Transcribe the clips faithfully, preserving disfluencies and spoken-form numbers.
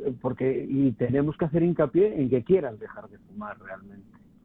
porque y tenemos que hacer hincapié en que quieran dejar de fumar realmente.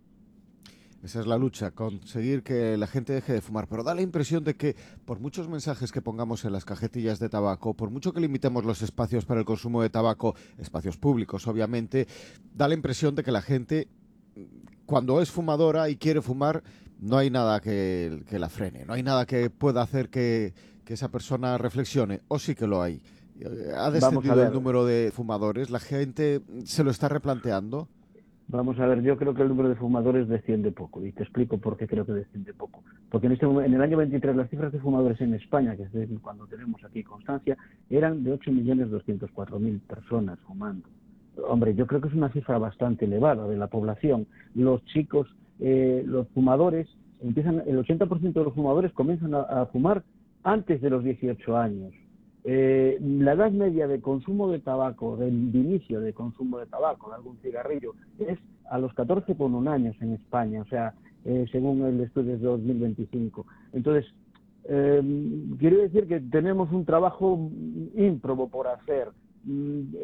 Esa es la lucha, conseguir que la gente deje de fumar. Pero da la impresión de que por muchos mensajes que pongamos en las cajetillas de tabaco, por mucho que limitemos los espacios para el consumo de tabaco, espacios públicos obviamente, da la impresión de que la gente, cuando es fumadora y quiere fumar, no hay nada que, que la frene, no hay nada que pueda hacer que, que esa persona reflexione, o sí que lo hay. ¿Ha Vamos a descendido el ver. número de fumadores? ¿La gente se lo está replanteando? Vamos a ver, yo creo que el número de fumadores desciende poco, y te explico por qué creo que desciende poco. Porque en, este, en el año veintitrés las cifras de fumadores en España, que es cuando tenemos aquí constancia, eran de ocho millones doscientos cuatro mil personas fumando. Hombre, yo creo que es una cifra bastante elevada de la población. Los chicos, eh, los fumadores, empiezan, el ochenta por ciento de los fumadores comienzan a, a fumar antes de los dieciocho años. Eh, la edad media de consumo de tabaco, del de inicio de consumo de tabaco, de algún cigarrillo, es a los catorce con un años en España, o sea, eh, según el estudio de dos mil veinticinco. Entonces, eh, quiero decir que tenemos un trabajo ímprobo por hacer, y,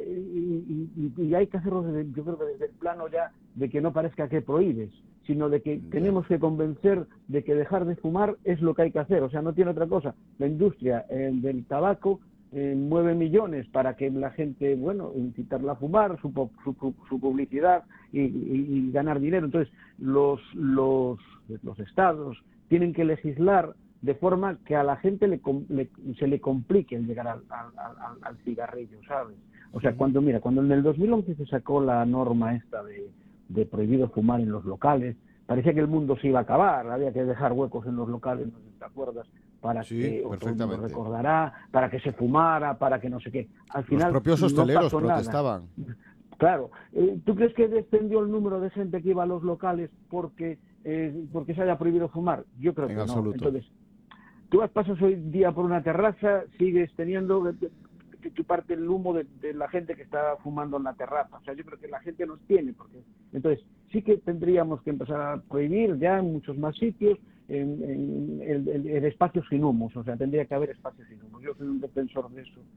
y, y, y hay que hacerlo desde, yo creo que desde el plano ya de que no parezca que prohíbes, sino de que yeah. tenemos que convencer de que dejar de fumar es lo que hay que hacer, o sea, no tiene otra cosa. La industria eh, del tabaco eh, mueve millones para que la gente, bueno, incitarla a fumar, su, su, su publicidad y, y, y ganar dinero. Entonces, los, los, los estados tienen que legislar de forma que a la gente le, le, se le complique el llegar al, al, al, al cigarrillo, ¿sabes? O sea, cuando, mira, cuando en el dos mil once se sacó la norma esta de, de prohibido fumar en los locales, parecía que el mundo se iba a acabar, había que dejar huecos en los locales, no sé si te acuerdas, para sí, que, o todo el mundo recordará, para que se fumara, para que no sé qué. Al final, los propios hosteleros no protestaban. Nada. Claro, eh, ¿tú crees que descendió el número de gente que iba a los locales porque, eh, porque se haya prohibido fumar? Yo creo en que absoluto. no. Entonces, tú pasas hoy día por una terraza, sigues teniendo que chuparte el humo de, de la gente que está fumando en la terraza. O sea, yo creo que la gente nos tiene. Porque entonces, sí que tendríamos que empezar a prohibir ya en muchos más sitios en, en, en, en, en espacios sin humos. O sea, tendría que haber espacios sin humos. Yo soy un defensor de eso.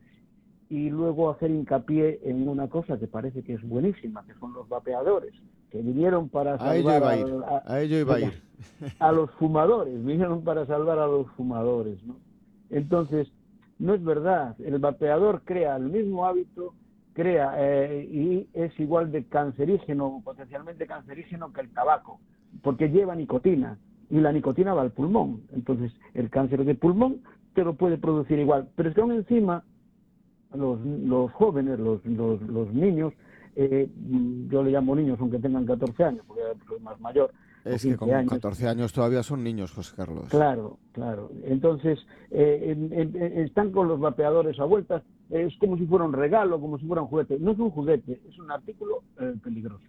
Y luego hacer hincapié en una cosa que parece que es buenísima, que son los vapeadores, que vinieron para a ello salvar iba a, ir. a, a, ello iba a, ir. a los fumadores, vinieron para salvar a los fumadores, ¿no? Entonces, no es verdad, el vapeador crea el mismo hábito, crea eh, y es igual de cancerígeno, potencialmente cancerígeno que el tabaco, porque lleva nicotina, y la nicotina va al pulmón, entonces el cáncer de pulmón te lo puede producir igual, pero es que aún encima los, los jóvenes, los, los, los niños, eh, yo le llamo niños aunque tengan catorce años, porque soy más mayor. Es que con años. catorce años todavía son niños, José Carlos. Claro, claro. Entonces, eh, en, en, en, están con los vapeadores a vueltas, eh, es como si fuera un regalo, como si fuera un juguete. No es un juguete, es un artículo eh, peligroso.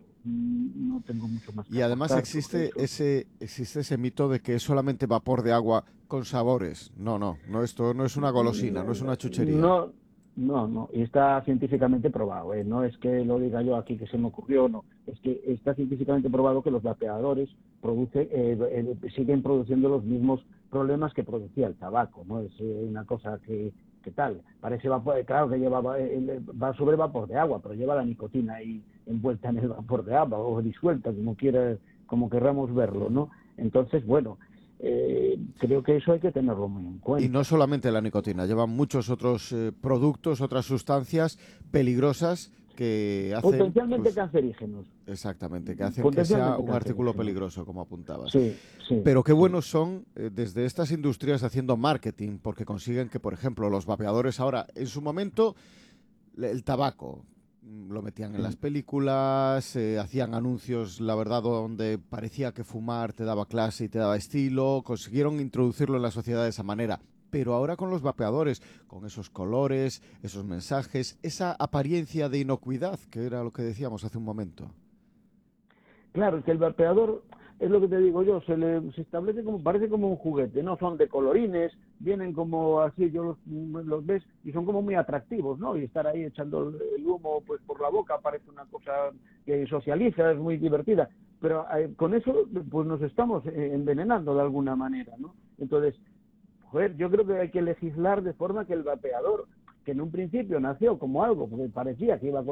No tengo mucho más que Y además existe ese, existe ese mito de que es solamente vapor de agua con sabores. No, no, no, esto no es una golosina, no es una chuchería. No, no, no, y está científicamente probado, ¿eh? No es que lo diga yo aquí que se me ocurrió, no, es que está científicamente probado que los vapeadores produce, eh, eh, siguen produciendo los mismos problemas que producía el tabaco, ¿no? Es eh, una cosa que, que tal, parece vapor, claro que lleva, eh, va sobre vapor de agua, pero lleva la nicotina ahí envuelta en el vapor de agua, o disuelta, como quiera, como querramos verlo, ¿no? Entonces, bueno, Eh, creo que eso hay que tenerlo muy en cuenta. Y no solamente la nicotina, llevan muchos otros eh, productos, otras sustancias peligrosas que hacen... Potencialmente pues, cancerígenos. Exactamente, que hacen que sea un artículo peligroso, como apuntabas. Sí, sí. Pero qué buenos son eh, desde estas industrias haciendo marketing, porque consiguen que, por ejemplo, los vapeadores ahora, en su momento, el tabaco... lo metían en las películas, eh, hacían anuncios, la verdad, donde parecía que fumar te daba clase y te daba estilo, consiguieron introducirlo en la sociedad de esa manera. Pero ahora con los vapeadores, con esos colores, esos mensajes, esa apariencia de inocuidad, que era lo que decíamos hace un momento. Claro, es que el vapeador, es lo que te digo yo, se le se establece como, parece como un juguete, no son de colorines, vienen como así, yo los, los ves y son como muy atractivos, ¿no? Y estar ahí echando el humo pues por la boca parece una cosa que socializa, es muy divertida, pero eh, con eso pues nos estamos eh, envenenando de alguna manera, ¿no? Entonces, joder, yo creo que hay que legislar de forma que el vapeador, que en un principio nació como algo, porque parecía que iba a